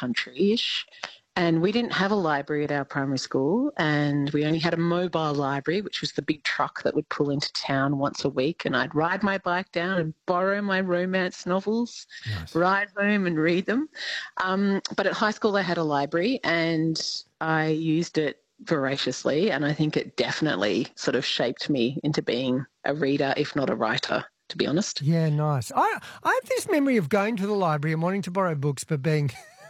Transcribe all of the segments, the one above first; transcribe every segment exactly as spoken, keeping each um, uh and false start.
country-ish, and we didn't have a library at our primary school, and we only had a mobile library, which was the big truck that would pull into town once a week, and I'd ride my bike down and borrow my romance novels, Nice. ride home and read them. Um, but at high school they had a library, and I used it voraciously, and I think it definitely sort of shaped me into being a reader, if not a writer, to be honest. Yeah, nice. I I have this memory of going to the library and wanting to borrow books, but being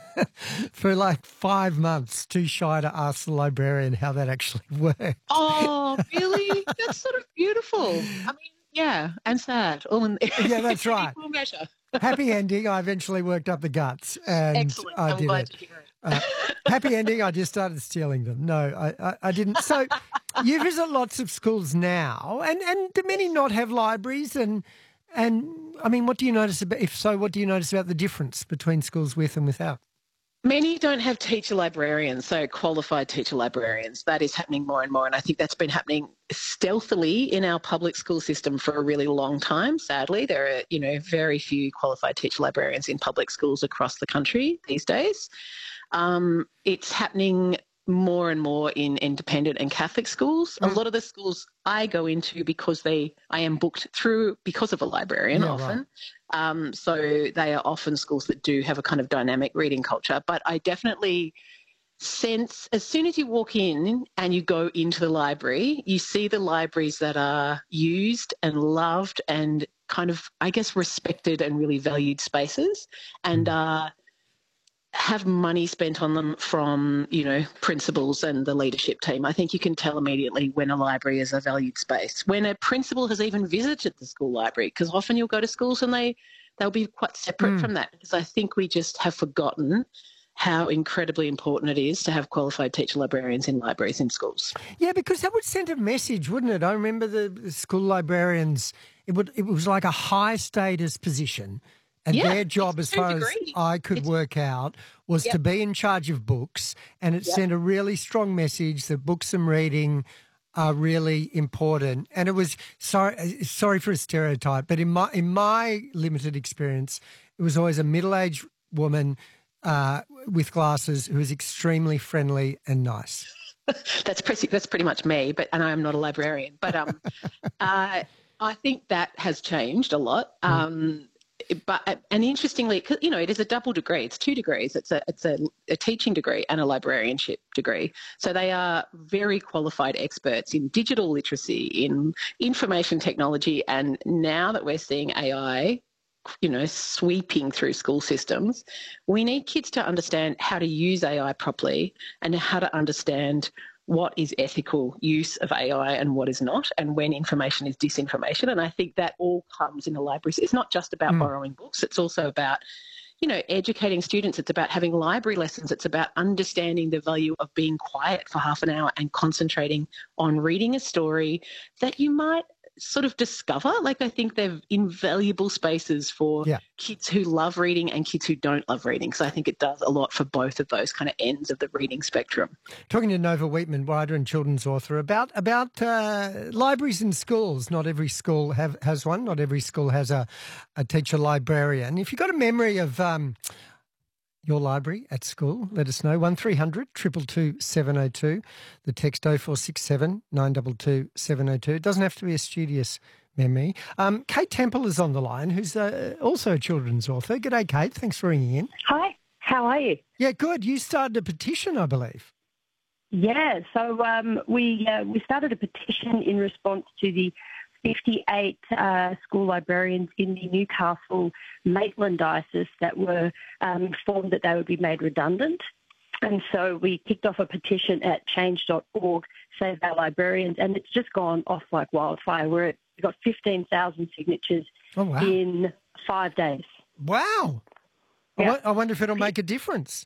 for like five months too shy to ask the librarian how that actually worked. Oh, really? That's sort of beautiful. I mean, yeah, and sad. All in Yeah, that's in right. equal measure. Happy ending, I eventually worked up the guts and Excellent. I I'm did glad it. to hear it. Uh, happy ending, I just started stealing them. No, I, I, I didn't. So you visit lots of schools now, and, and do many not have libraries? And, and I mean, what do you notice about, if so, what do you notice about the difference between schools with and without? Many don't have teacher librarians, so qualified teacher librarians. That is happening more and more, and I think that's been happening stealthily in our public school system for a really long time. Sadly, there are, you know, very few qualified teacher librarians in public schools across the country these days. Um, it's happening more and more in independent and Catholic schools. Mm. A lot of the schools I go into, because they, I am booked through because of a librarian, yeah, often. Right. Um, so they are often schools that do have a kind of dynamic reading culture. But I definitely sense, as soon as you walk in and you go into the library, you see the libraries that are used and loved and kind of, I guess, respected and really valued spaces, and uh, have money spent on them from, you know, principals and the leadership team. I think you can tell immediately when a library is a valued space, when a principal has even visited the school library, because often you'll go to schools and they, they'll be quite separate mm. from that, because I think we just have forgotten how incredibly important it is to have qualified teacher librarians in libraries in schools. Yeah, because that would send a message, wouldn't it? I remember the school librarians, it would it was like a high status position. And yeah, their job, as far as I could it's, work out, was yep. to be in charge of books, and it yep. sent a really strong message that books and reading are really important. And it was, sorry sorry for a stereotype, but in my in my limited experience, it was always a middle-aged woman uh, with glasses who was extremely friendly and nice. that's pretty that's pretty much me, but and I am not a librarian. But um, uh, I think that has changed a lot. Um, But and interestingly, you know, it is a double degree. It's two degrees. It's a it's a, a teaching degree and a librarianship degree. So they are very qualified experts in digital literacy, in information technology, and now that we're seeing A I, you know, sweeping through school systems, we need kids to understand how to use A I properly and how to understand what is ethical use of A I and what is not, and when information is disinformation. And I think that all comes in the libraries. It's not just about mm. borrowing books. It's also about, you know, educating students. It's about having library lessons. It's about understanding the value of being quiet for half an hour and concentrating on reading a story that you might sort of discover. Like, I think they're invaluable spaces for yeah. kids who love reading and kids who don't love reading. So I think it does a lot for both of those kind of ends of the reading spectrum. Talking to Nova Wheatman, writer and children's author, about about uh, libraries in schools. Not every school have, has one. Not every school has a, a teacher librarian. If you've got a memory of um, your library at school, let us know. one three hundred, two two two, seven oh two. The text oh four six seven, nine two two, seven oh two. It doesn't have to be a studious memory. Um, Kate Temple is on the line, who's uh, also a children's author. G'day, Kate. Thanks for ringing in. Hi. How are you? Yeah, good. You started a petition, I believe. Yeah. So um, we uh, we started a petition in response to the fifty-eight uh, school librarians in the Newcastle Maitland diocese that were um, informed that they would be made redundant. And so we kicked off a petition at change dot org, Save Our Librarians, and it's just gone off like wildfire. We're at, we've got fifteen thousand signatures oh, wow. in five days. Wow. Yeah. I wonder if it'll make a difference.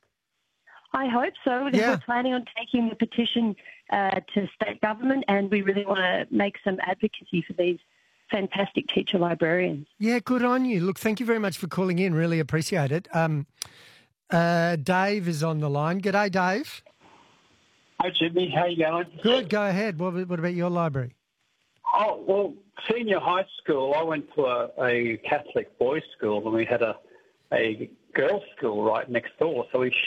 I hope so. Yeah. We're planning on taking the petition uh, to state government, and we really want to make some advocacy for these fantastic teacher librarians. Yeah, good on you. Look, thank you very much for calling in. Really appreciate it. Um, uh, Dave is on the line. G'day, Dave. Hi, Jimmy. How you going? Good. Go ahead. What, what about your library? Oh, well, senior high school, I went to a, a Catholic boys' school, and we had a, a girls' school right next door, so we